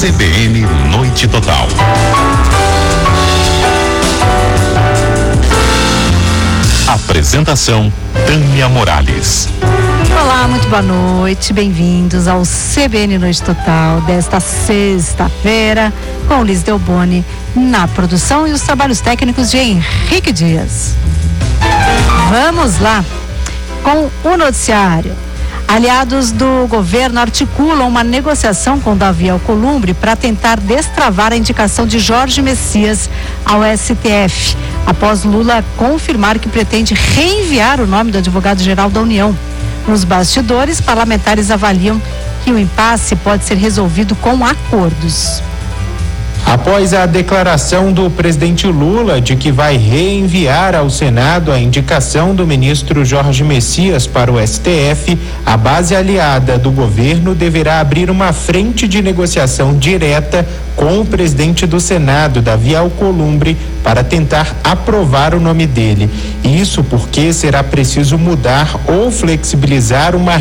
CBN Noite Total. Apresentação Tânia Morales. Olá, muito boa noite, bem-vindos ao CBN Noite Total desta sexta-feira, com Liz Delboni na produção e os trabalhos técnicos de Henrique Dias. Vamos lá com o noticiário. Aliados do governo articulam uma negociação com Davi Alcolumbre para tentar destravar a indicação de Jorge Messias ao STF, após Lula confirmar que pretende reenviar o nome do advogado-geral da União. Nos bastidores, parlamentares avaliam que o impasse pode ser resolvido com acordos. Após a declaração do presidente Lula de que vai reenviar ao Senado a indicação do ministro Jorge Messias para o STF, a base aliada do governo deverá abrir uma frente de negociação direta com o presidente do Senado, Davi Alcolumbre, para tentar aprovar o nome dele. Isso porque será preciso mudar ou flexibilizar uma